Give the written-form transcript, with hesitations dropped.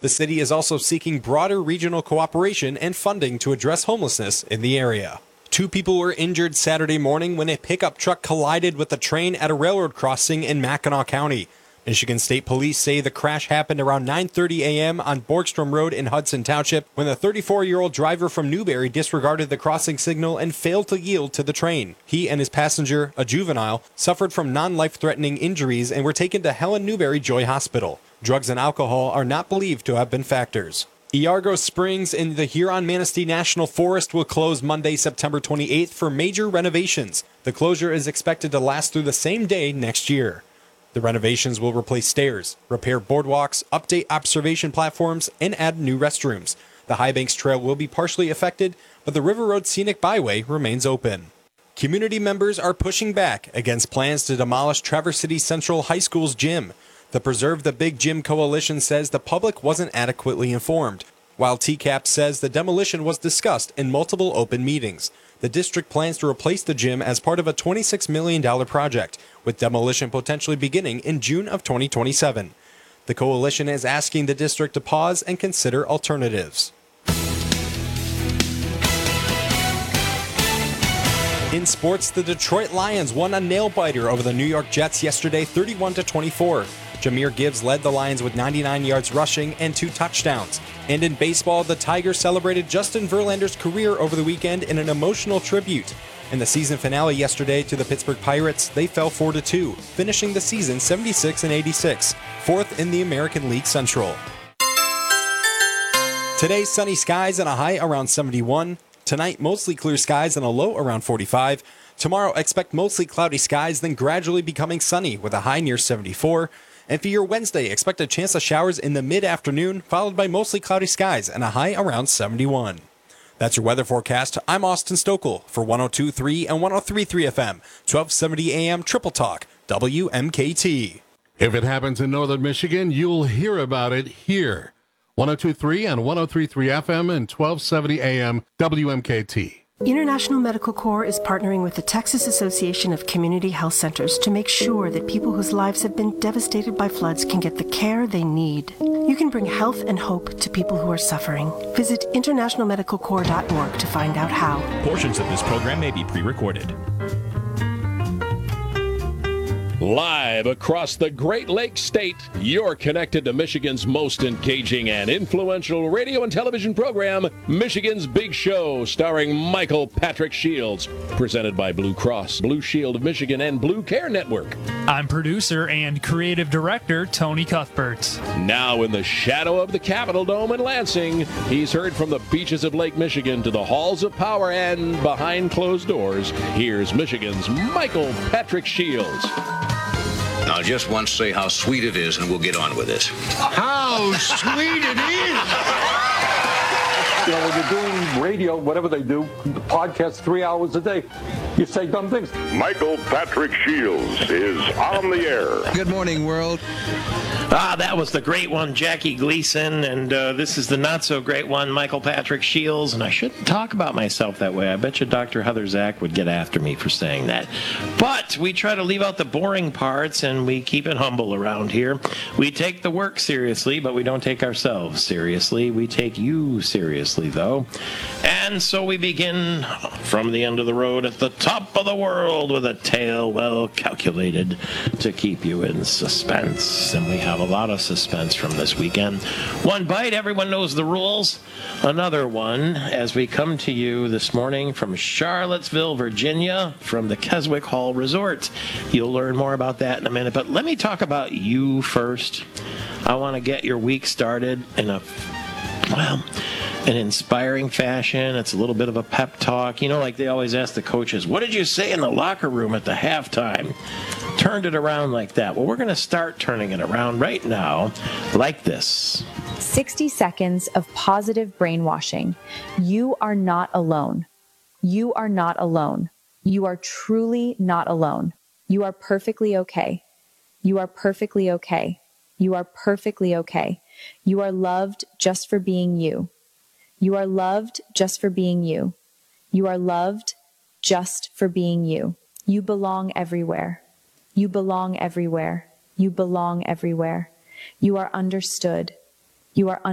The city is also seeking broader regional cooperation and funding to address homelessness in the area. 2 people were injured Saturday morning when a pickup truck collided with a train at a railroad crossing in Mackinac County. Michigan State Police say the crash happened around 9:30 a.m. on Borgstrom Road in Hudson Township when the 34-year-old driver from Newberry disregarded the crossing signal and failed to yield to the train. He and his passenger, a juvenile, suffered from non-life-threatening injuries and were taken to Helen Newberry Joy Hospital. Drugs and alcohol are not believed to have been factors. Iargo Springs in the Huron-Manistee National Forest will close Monday, September 28th for major renovations. The closure is expected to last through the same day next year. The renovations will replace stairs, repair boardwalks, update observation platforms, and add new restrooms. The High Banks Trail will be partially affected, but the River Road Scenic Byway remains open. Community members are pushing back against plans to demolish Traverse City Central High School's gym. The Preserve the Big Gym Coalition says the public wasn't adequately informed, while TCAP says the demolition was discussed in multiple open meetings. The district plans to replace the gym as part of a $26 million project, with demolition potentially beginning in June of 2027. The coalition is asking the district to pause and consider alternatives. In sports, the Detroit Lions won a nail-biter over the New York Jets yesterday, 31-24. Jahmyr Gibbs led the Lions with 99 yards rushing and 2 touchdowns. And in baseball, the Tigers celebrated Justin Verlander's career over the weekend in an emotional tribute. In the season finale yesterday to the Pittsburgh Pirates, they fell 4-2, finishing the season 76-86, 4th in the American League Central. Today, sunny skies and a high around 71. Tonight, mostly clear skies and a low around 45. Tomorrow, expect mostly cloudy skies, then gradually becoming sunny with a high near 74. And for your Wednesday, expect a chance of showers in the mid-afternoon, followed by mostly cloudy skies and a high around 71. That's your weather forecast. I'm Austin Stokel for 102.3 and 103.3 FM, 1270 AM Triple Talk, WMKT. If it happens in northern Michigan, you'll hear about it here. 102.3 and 103.3 FM and 1270 AM WMKT. International Medical Corps is partnering with the Texas Association of Community Health Centers to make sure that people whose lives have been devastated by floods can get the care they need. You can bring health and hope to people who are suffering. Visit internationalmedicalcorps.org to find out how. Portions of this program may be pre-recorded. Live across the Great Lakes State, you're connected to Michigan's most engaging and influential radio and television program, Michigan's Big Show, starring Michael Patrick Shields. Presented by Blue Cross, Blue Shield of Michigan, and Blue Care Network. I'm producer and creative director Tony Cuthbert. Now in the shadow of the Capitol Dome in Lansing, he's heard from the beaches of Lake Michigan to the halls of power and behind closed doors. Here's Michigan's Michael Patrick Shields. I'll just once say how sweet it is, and we'll get on with this. How sweet it is! You know, when you're doing radio, whatever they do, podcast 3 hours a day, you say dumb things. Michael Patrick Shields is on the air. Good morning, world. That was the great one, Jackie Gleason, and this is the not-so-great one, Michael Patrick Shields, and I shouldn't talk about myself that way. I bet you Dr. Heather Zach would get after me for saying that. But we try to leave out the boring parts, and we keep it humble around here. We take the work seriously, but we don't take ourselves seriously. We take you seriously, though. And so we begin from the end of the road at the top of the world with a tale well calculated to keep you in suspense. And we have a lot of suspense from this weekend. One bite, everyone knows the rules. Another one as we come to you this morning from Charlottesville, Virginia, from the Keswick Hall Resort. You'll learn more about that in a minute, but let me talk about you first. I want to get your week started in an inspiring fashion. It's a little bit of a pep talk. You know, like they always ask the coaches, what did you say in the locker room at the halftime? Turned it around like that. Well, we're going to start turning it around right now like this. 60 seconds of positive brainwashing. You are not alone. You are not alone. You are truly not alone. You are perfectly okay. You are perfectly okay. You are perfectly okay. You are loved just for being you. You are loved just for being you. You are loved just for being you. You belong everywhere. You belong everywhere. You belong everywhere. You are understood. You are